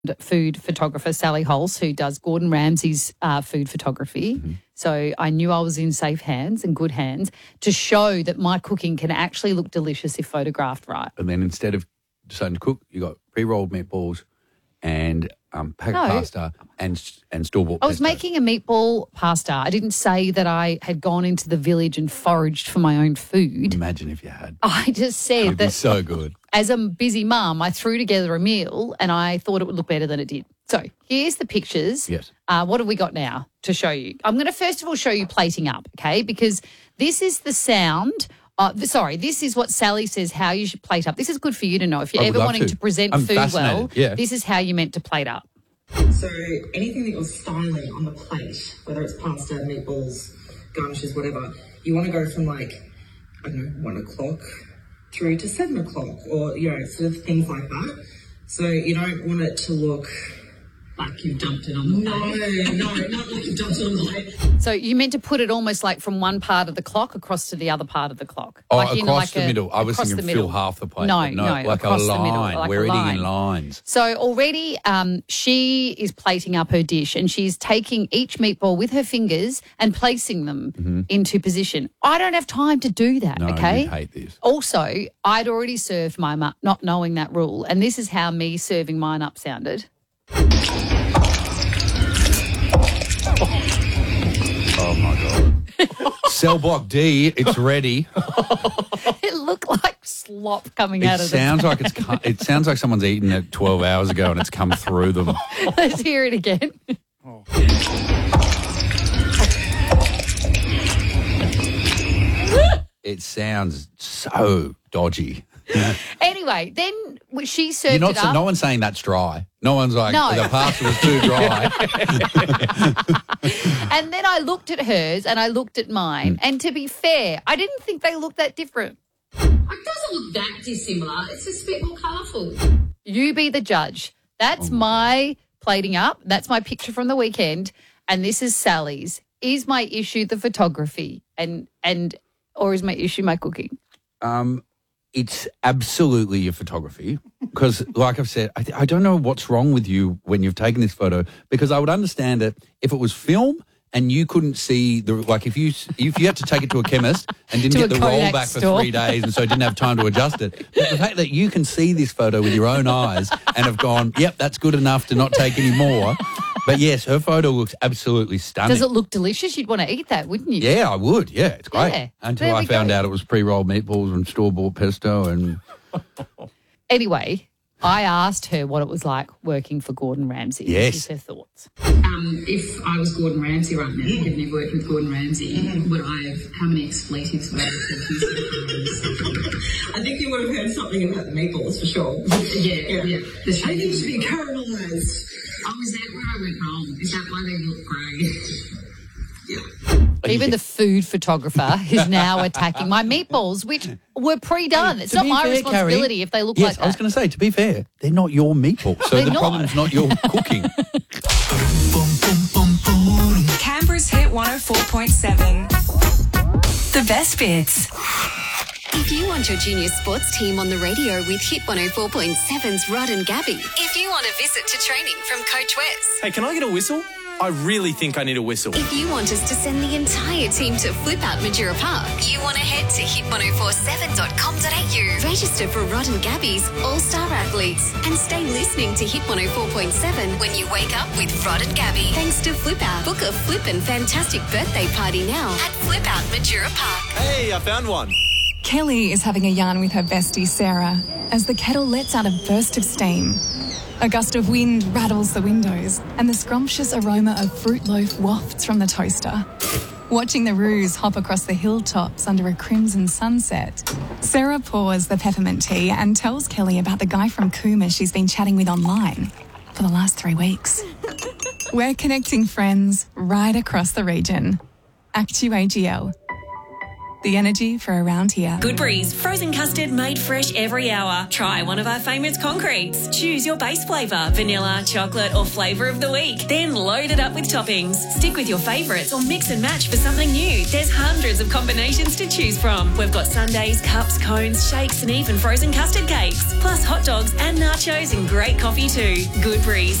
food photographer Sally Holz, who does Gordon Ramsay's food photography. Mm-hmm. So I knew I was in safe hands and good hands to show that my cooking can actually look delicious if photographed right. And then instead of deciding to cook, you got pre-rolled meatballs and packet pasta and store-bought I was pesto. making a meatball pasta. I didn't say that I had gone into the village and foraged for my own food. Imagine if you had. I just said It'd be that so good. as a busy mum, I threw together a meal and I thought it would look better than it did. So here's the pictures. Yes. What have we got now to show you? I'm going to first of all show you plating up, okay, because this is the sound. This is what Sally says how you should plate up. This is good for you to know. If you're ever wanting to present food well, this is how you meant to plate up. So anything that you're styling on the plate, whether it's pasta, meatballs, garnishes, whatever, you want to go from 1 o'clock through to 7 o'clock or, sort of things like that. So you don't want it to look like you've dumped it on the plate. No, not like you've dumped it on the plate. So you meant to put it almost like from one part of the clock across to the other part of the clock. Oh, like across the middle. I was thinking fill half the plate. No, like a across line. the middle. Like We're a eating line. in lines. So already she is plating up her dish and she's taking each meatball with her fingers and placing them into position. I don't have time to do that, No, okay? you'd hate this. Also, I'd already served mine up, not knowing that rule, and this is how me serving mine up sounded. Oh, my God. Cell block D, it's ready. It looked like slop coming out of the It sounds like someone's eaten it 12 hours ago and it's come through them. Let's hear it again. It sounds so dodgy. Anyway, then she served it up. No one's saying that's dry. No one's like, No. the pasta was too dry. And then I looked at hers and I looked at mine. And to be fair, I didn't think they looked that different. It doesn't look that dissimilar. It's just a bit more colourful. You be the judge. That's my plating up. That's my picture from the weekend. And this is Sally's. Is my issue the photography or is my issue my cooking? It's absolutely your photography because, like I've said, I don't know what's wrong with you when you've taken this photo because I would understand it if it was film and you couldn't see if you had to take it to a chemist and didn't get the roll back for 3 days and so didn't have time to adjust it. But the fact that you can see this photo with your own eyes and have gone, yep, that's good enough to not take any more. But yes, her photo looks absolutely stunning. Does it look delicious? You'd want to eat that, wouldn't you? Yeah, I would. Yeah, it's great. Yeah, Until I found out it was pre-rolled meatballs and store-bought pesto and... Anyway, I asked her what it was like working for Gordon Ramsay. Yes. Here's her thoughts. If I was Gordon Ramsay right now, had never worked with Gordon Ramsay, would I have, how many expletives would I have used? I think you would have heard something about the meatballs for sure. Yeah. I think it should be caramelised. Oh, is that where I went wrong? Is that why they look grey? Yeah. Even the food photographer is now attacking my meatballs, which were pre-done. It's not my responsibility Carrie, if they look like yes, that. I was going to say, to be fair, they're not your meatballs, so the problem's not your cooking. Canberra's Hit 104.7. The best bits. If you want your junior sports team on the radio with Hit 104.7's Rod and Gabby. If you want a visit to training from Coach Wes. Hey, can I get a whistle? I really think I need a whistle. If you want us to send the entire team to Flip Out Majura Park, you want to head to hit1047.com.au. Register for Rod and Gabby's All-Star Athletes and stay listening to Hit 104.7 when you wake up with Rod and Gabby. Thanks to Flip Out. Book a flippin' fantastic birthday party now at Flip Out Majura Park. Hey, I found one. Kelly is having a yarn with her bestie Sarah as the kettle lets out a burst of steam. A gust of wind rattles the windows and the scrumptious aroma of fruit loaf wafts from the toaster. Watching the roos hop across the hilltops under a crimson sunset, Sarah pours the peppermint tea and tells Kelly about the guy from Cooma she's been chatting with online for the last 3 weeks. We're connecting friends right across the region. Actu AGL. the energy for around here. Goodberry's frozen custard made fresh every hour. Try one of our favourite concretes. Choose your base flavour, vanilla, chocolate or flavour of the week. Then load it up with toppings. Stick with your favourites or mix and match for something new. There's hundreds of combinations to choose from. We've got sundaes, cups, cones, shakes and even frozen custard cakes. Plus hot dogs and nachos and great coffee too. Goodberry's.